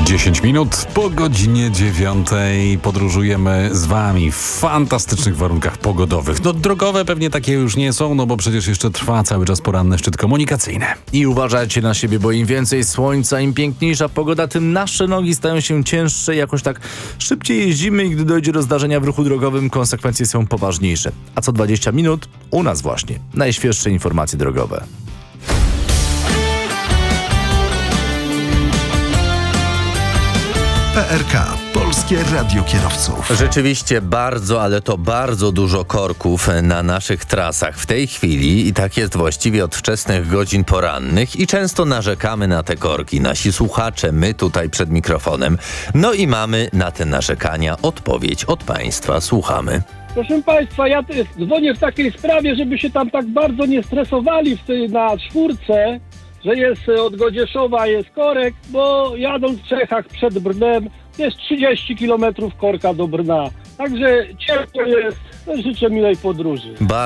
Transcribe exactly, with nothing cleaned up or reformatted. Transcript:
dziesięć minut po godzinie dziewiątej podróżujemy z wami w fantastycznych warunkach pogodowych. No drogowe pewnie takie już nie są, no bo przecież jeszcze trwa cały czas poranny szczyt komunikacyjny. I uważajcie na siebie, bo im więcej słońca, im piękniejsza pogoda, tym nasze nogi stają się cięższe, jakoś tak szybciej jeździmy i gdy dojdzie do zdarzenia w ruchu drogowym, konsekwencje są poważniejsze. A co dwadzieścia minut u nas właśnie najświeższe informacje drogowe. P R K. Polskie Radio Kierowców. Rzeczywiście bardzo, ale to bardzo dużo korków na naszych trasach w tej chwili i tak jest właściwie od wczesnych godzin porannych i często narzekamy na te korki. Nasi słuchacze, my tutaj przed mikrofonem. No i mamy na te narzekania odpowiedź od Państwa. Słuchamy. Proszę Państwa, ja też dzwonię w takiej sprawie, żeby się tam tak bardzo nie stresowali w tej, na czwórce, że jest od Godzieszowa jest korek, bo jadąc w Czechach przed Brnem jest trzydzieści kilometrów korka do Brna. Także ciężko jest. Życzę miłej podróży.